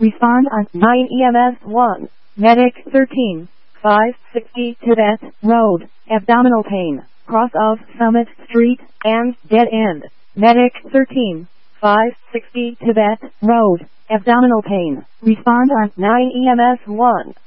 Respond on 9 EMS 1. Medic 13. 560 Tibet Road. Abdominal pain. Cross of Summit Street and dead end. Medic 13. 560 Tibet Road. Abdominal pain. Respond on 9 EMS 1.